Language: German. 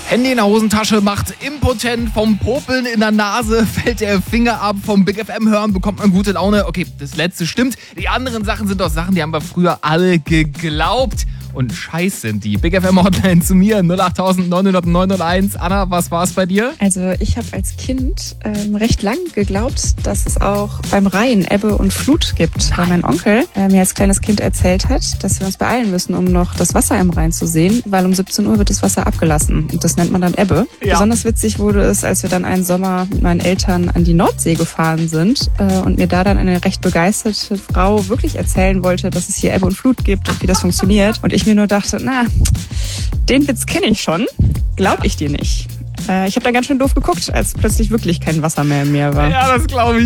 Handy in der Hosentasche macht impotent, vom Popeln in der Nase fällt der Finger ab, vom Big FM hören bekommt man gute Laune. Okay, das letzte stimmt. Die anderen Sachen sind doch Sachen, die haben wir früher alle geglaubt. Und scheiß sind die. Big FM Hotline zu mir, 08900 Anna, was war's bei dir? Also ich habe als Kind recht lang geglaubt, dass es auch beim Rhein Ebbe und Flut gibt. Weil mein Onkel mir als kleines Kind erzählt hat, dass wir uns beeilen müssen, um noch das Wasser im Rhein zu sehen, weil um 17 Uhr wird das Wasser abgelassen. Und das nennt man dann Ebbe. Ja. Besonders witzig wurde es, als wir dann einen Sommer mit meinen Eltern an die Nordsee gefahren sind und mir da dann eine recht begeisterte Frau wirklich erzählen wollte, dass es hier Ebbe und Flut gibt und wie das funktioniert. Und ich mir nur dachte, den Witz kenne ich schon, glaub ich dir nicht. Ich habe dann ganz schön doof geguckt, als plötzlich wirklich kein Wasser mehr im Meer war. Ja, das glaube ich.